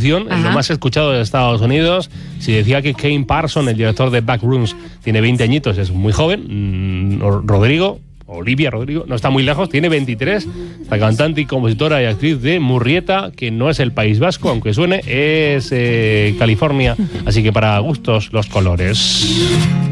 reproducción, es lo más escuchado de Estados Unidos. Si decía que Kane Parsons, el director de Backrooms, tiene 20 añitos, es muy joven. Olivia Rodrigo, no está muy lejos, tiene 23. La cantante y compositora y actriz de Murrieta, que no es el País Vasco, aunque suene, es California. Así que para gustos, los colores.